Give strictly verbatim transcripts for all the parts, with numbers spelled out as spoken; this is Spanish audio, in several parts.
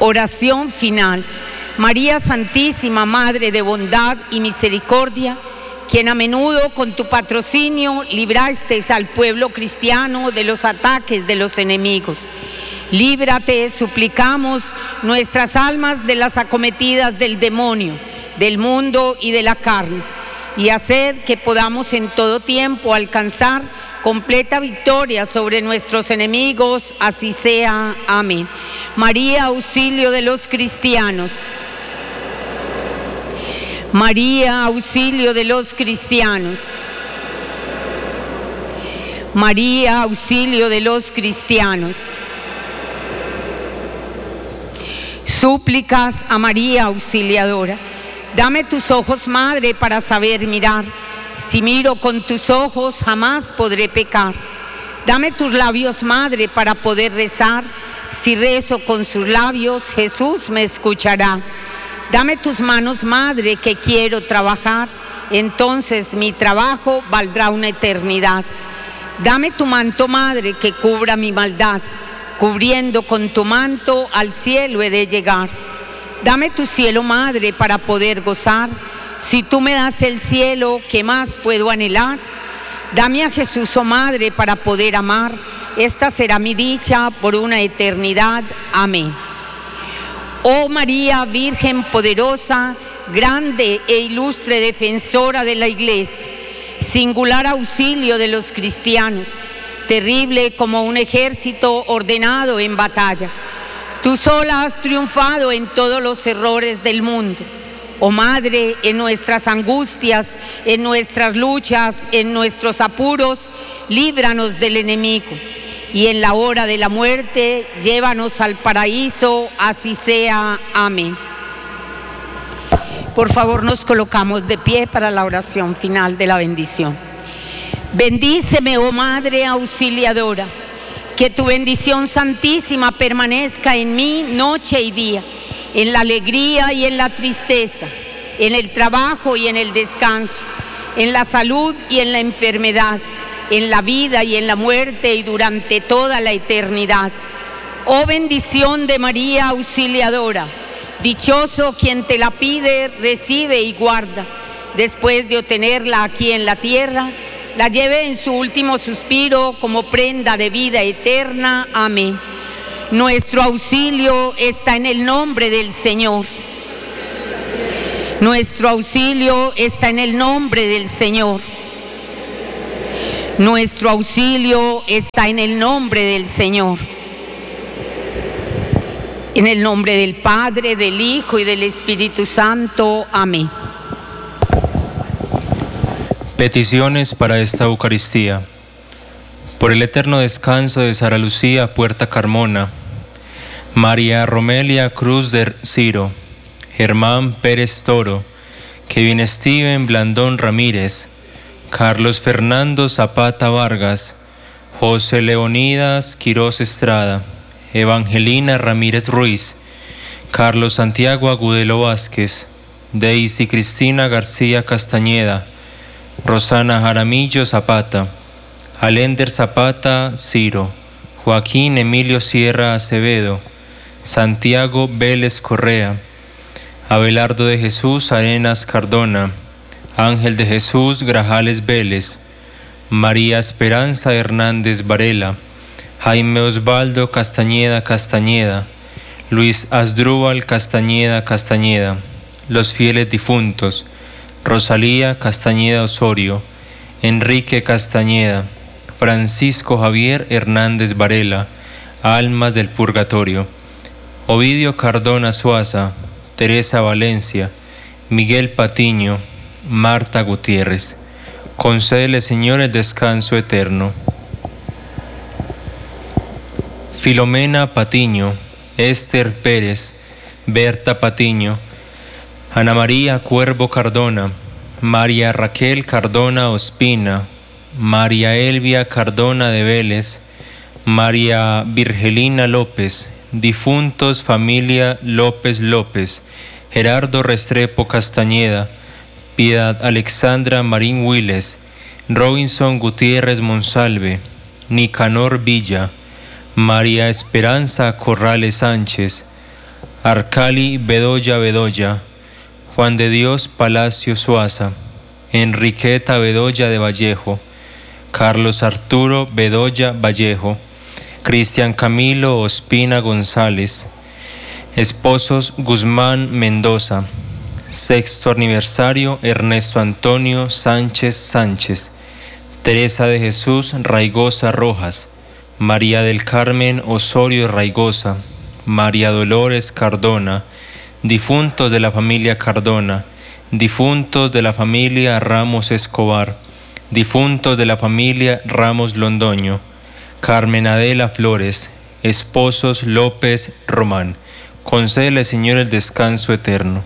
Oración final. María Santísima, Madre de bondad y misericordia, quien a menudo con tu patrocinio librasteis al pueblo cristiano de los ataques de los enemigos. Líbrate, suplicamos, nuestras almas de las acometidas del demonio, del mundo y de la carne, y haced que podamos en todo tiempo alcanzar completa victoria sobre nuestros enemigos, así sea. Amén. María, auxilio de los cristianos. María, auxilio de los cristianos. María, auxilio de los cristianos. Súplicas a María Auxiliadora. Dame tus ojos, Madre, para saber mirar. Si miro con tus ojos, jamás podré pecar. Dame tus labios, Madre, para poder rezar. Si rezo con sus labios, Jesús me escuchará. Dame tus manos, Madre, que quiero trabajar. Entonces mi trabajo valdrá una eternidad. Dame tu manto, Madre, que cubra mi maldad. Cubriendo con tu manto al cielo he de llegar. Dame tu cielo, Madre, para poder gozar. Si tú me das el cielo, ¿qué más puedo anhelar? Dame a Jesús, oh Madre, para poder amar. Esta será mi dicha por una eternidad. Amén. Oh María, Virgen poderosa, grande e ilustre defensora de la Iglesia, singular auxilio de los cristianos, terrible como un ejército ordenado en batalla. Tú sola has triunfado en todos los errores del mundo. Oh Madre, en nuestras angustias, en nuestras luchas, en nuestros apuros, líbranos del enemigo. Y en la hora de la muerte, llévanos al paraíso, así sea. Amén. Por favor, nos colocamos de pie para la oración final de la bendición. Bendíceme, oh Madre Auxiliadora, que tu bendición santísima permanezca en mí noche y día, en la alegría y en la tristeza, en el trabajo y en el descanso, en la salud y en la enfermedad, en la vida y en la muerte y durante toda la eternidad. Oh bendición de María Auxiliadora, dichoso quien te la pide, recibe y guarda. Después de obtenerla aquí en la tierra, la lleve en su último suspiro como prenda de vida eterna. Amén. Nuestro auxilio está en el nombre del Señor. Nuestro auxilio está en el nombre del Señor. Nuestro auxilio está en el nombre del Señor. En el nombre del Padre, del Hijo y del Espíritu Santo. Amén. Peticiones para esta Eucaristía. Por el eterno descanso de Sara Lucía Puerta Carmona, María Romelia Cruz de Ciro, Germán Pérez Toro, Kevin Steven Blandón Ramírez, Carlos Fernando Zapata Vargas, José Leonidas Quirós Estrada, Evangelina Ramírez Ruiz, Carlos Santiago Agudelo Vázquez, Daisy Cristina García Castañeda, Rosana Jaramillo Zapata, Alender Zapata Ciro, Joaquín Emilio Sierra Acevedo, Santiago Vélez Correa, Abelardo de Jesús Arenas Cardona, Ángel de Jesús Grajales Vélez, María Esperanza Hernández Varela, Jaime Osvaldo Castañeda Castañeda, Luis Asdrúbal Castañeda Castañeda, los fieles difuntos, Rosalía Castañeda Osorio, Enrique Castañeda, Francisco Javier Hernández Varela, almas del purgatorio, Ovidio Cardona Suaza, Teresa Valencia, Miguel Patiño, Marta Gutiérrez. Concédele, Señor, el descanso eterno. Filomena Patiño, Esther Pérez, Berta Patiño, Ana María Cuervo Cardona, María Raquel Cardona Ospina, María Elvia Cardona de Vélez, María Virgelina López, difuntos familia López López, Gerardo Restrepo Castañeda, Piedad Alexandra Marín Willes, Robinson Gutiérrez Monsalve, Nicanor Villa, María Esperanza Corrales Sánchez, Arcali Bedoya Bedoya, Juan de Dios Palacio Suaza, Enriqueta Bedoya de Vallejo, Carlos Arturo Bedoya Vallejo, Cristian Camilo Ospina González, esposos Guzmán Mendoza, sexto aniversario Ernesto Antonio Sánchez Sánchez, Teresa de Jesús Raigosa Rojas, María del Carmen Osorio Raigosa, María Dolores Cardona, difuntos de la familia Cardona, difuntos de la familia Ramos Escobar, difuntos de la familia Ramos Londoño, Carmen Adela Flores, esposos López Román. Concédele, Señor, el descanso eterno.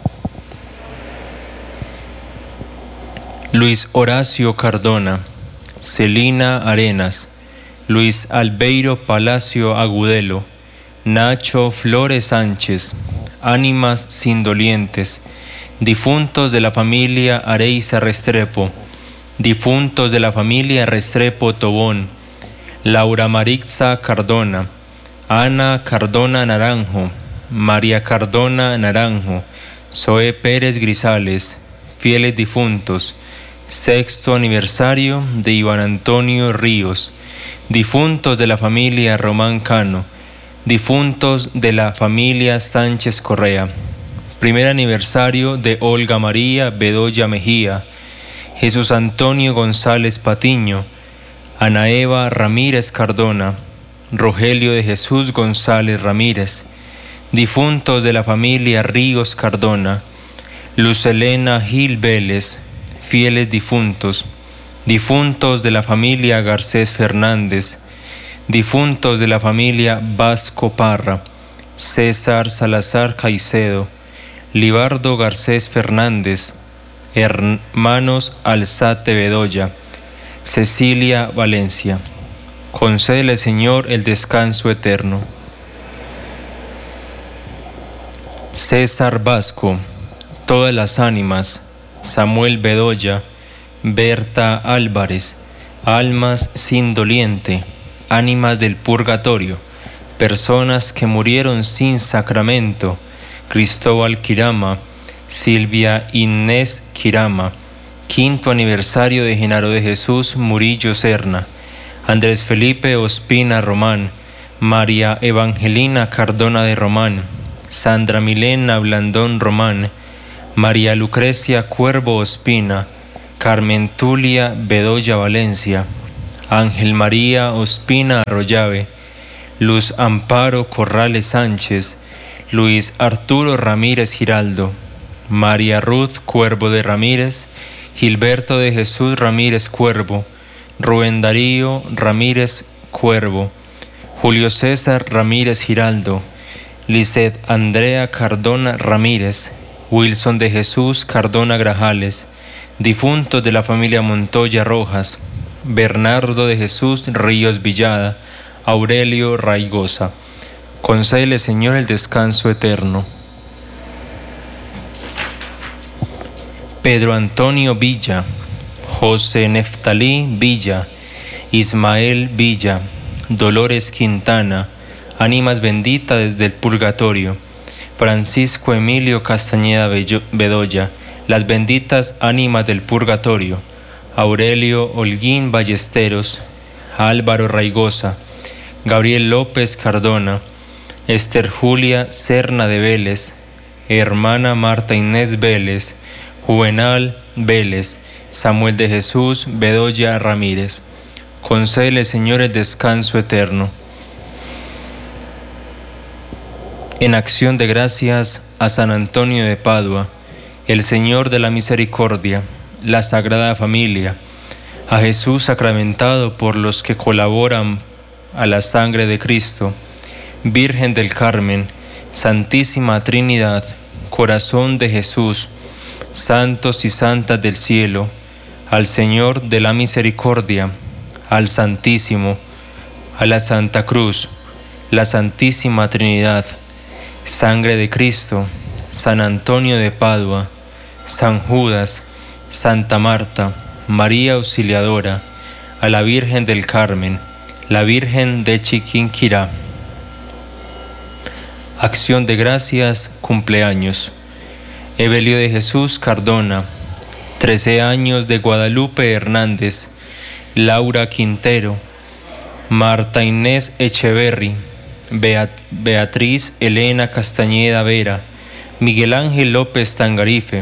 Luis Horacio Cardona, Celina Arenas, Luis Albeiro Palacio Agudelo, Nacho Flores Sánchez, ánimas sin dolientes, difuntos de la familia Areiza Restrepo, difuntos de la familia Restrepo Tobón, Laura Maritza Cardona, Ana Cardona Naranjo, María Cardona Naranjo, Zoe Pérez Grisales, fieles difuntos, sexto aniversario de Iván Antonio Ríos, difuntos de la familia Román Cano, difuntos de la familia Sánchez Correa, primer aniversario de Olga María Bedoya Mejía, Jesús Antonio González Patiño, Ana Eva Ramírez Cardona, Rogelio de Jesús González Ramírez, difuntos de la familia Ríos Cardona, Luz Elena Gil Vélez, fieles difuntos, difuntos de la familia Garcés Fernández, difuntos de la familia Vasco Parra, César Salazar Caicedo, Libardo Garcés Fernández, hermanos Alzate Bedoya, Cecilia Valencia. Concédele, Señor, el descanso eterno. César Vasco, todas las ánimas, Samuel Bedoya, Berta Álvarez, almas sin doliente, ánimas del purgatorio, personas que murieron sin sacramento, Cristóbal Quirama, Silvia Inés Quirama, quinto aniversario de Genaro de Jesús Murillo Serna, Andrés Felipe Ospina Román, María Evangelina Cardona de Román, Sandra Milena Blandón Román, María Lucrecia Cuervo Ospina, Carmen Tulia Bedoya Valencia, Ángel María Ospina Arroyave, Luz Amparo Corrales Sánchez, Luis Arturo Ramírez Giraldo, María Ruth Cuervo de Ramírez, Gilberto de Jesús Ramírez Cuervo, Rubén Darío Ramírez Cuervo, Julio César Ramírez Giraldo, Lisset Andrea Cardona Ramírez, Wilson de Jesús Cardona Grajales, difuntos de la familia Montoya Rojas, Bernardo de Jesús Ríos Villada, Aurelio Raigosa. Concédele, Señor, el descanso eterno. Pedro Antonio Villa, José Neftalí Villa, Ismael Villa, Dolores Quintana, ánimas benditas desde el purgatorio, Francisco Emilio Castañeda Bedoya, las benditas ánimas del purgatorio, Aurelio Holguín Ballesteros, Álvaro Raigosa, Gabriel López Cardona, Esther Julia Serna de Vélez, hermana Marta Inés Vélez, Juvenal Vélez, Samuel de Jesús Bedoya Ramírez. Concédele, Señor, el descanso eterno. En acción de gracias a San Antonio de Padua, el Señor de la Misericordia, la Sagrada Familia, a Jesús sacramentado por los que colaboran a la sangre de Cristo, Virgen del Carmen, Santísima Trinidad, Corazón de Jesús, santos y santas del cielo, al Señor de la Misericordia, al Santísimo, a la Santa Cruz, la Santísima Trinidad, sangre de Cristo, San Antonio de Padua, San Judas, Santa Marta, María Auxiliadora, a la Virgen del Carmen, la Virgen de Chiquinquirá. Acción de Gracias, cumpleaños. Evelio de Jesús Cardona, trece años de Guadalupe Hernández, Laura Quintero, Marta Inés Echeverry, Beat- Beatriz Elena Castañeda Vera, Miguel Ángel López Tangarife,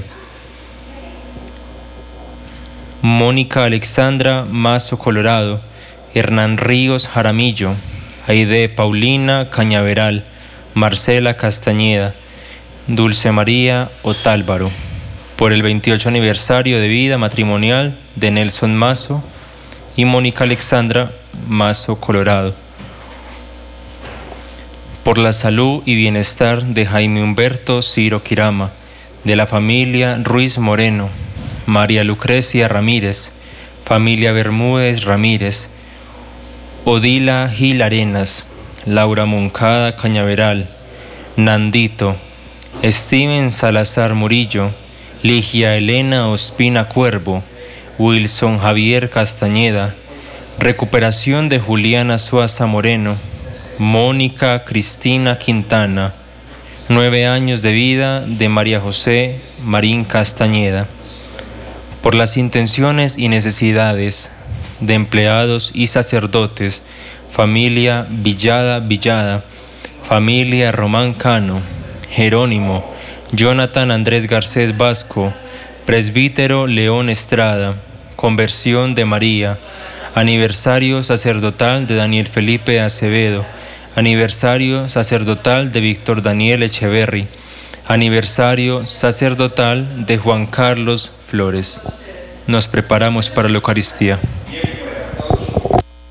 Mónica Alexandra Mazo Colorado, Hernán Ríos Jaramillo, Aide Paulina Cañaveral, Marcela Castañeda, Dulce María Otálvaro, por el veintiocho aniversario de vida matrimonial de Nelson Mazo y Mónica Alexandra Mazo Colorado, por la salud y bienestar de Jaime Humberto Ciro Quirama, de la familia Ruiz Moreno, María Lucrecia Ramírez, familia Bermúdez Ramírez, Odila Gil Arenas, Laura Moncada Cañaveral, Nandito, Steven Salazar Murillo, Ligia Elena Ospina Cuervo, Wilson Javier Castañeda, recuperación de Juliana Suaza Moreno, Mónica Cristina Quintana, nueve años de vida de María José Marín Castañeda, por las intenciones y necesidades de empleados y sacerdotes, familia Villada Villada, familia Román Cano, Jerónimo, Jonathan Andrés Garcés Vasco, presbítero León Estrada, conversión de María, aniversario sacerdotal de Daniel Felipe Acevedo, aniversario sacerdotal de Víctor Daniel Echeverry, aniversario sacerdotal de Juan Carlos Flores. Nos preparamos para la Eucaristía.